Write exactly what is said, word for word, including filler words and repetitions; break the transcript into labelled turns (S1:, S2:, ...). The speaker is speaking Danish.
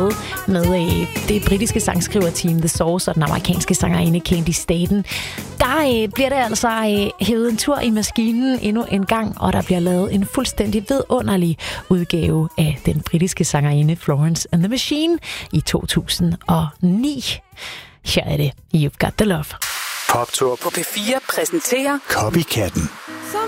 S1: lavet med øh, det britiske sangskriverteam The Source og den amerikanske sangerinde Candy Staten, der øh, bliver det altså øh, hævet en tur i maskinen endnu en gang, og der bliver lavet en fuldstændig vidunderlig udgave af den britiske sangerinde Florence and the Machine i to tusind og ni. Her er det You've Got the Love.
S2: Poptour
S3: på P fire præsenterer
S2: Copycatten.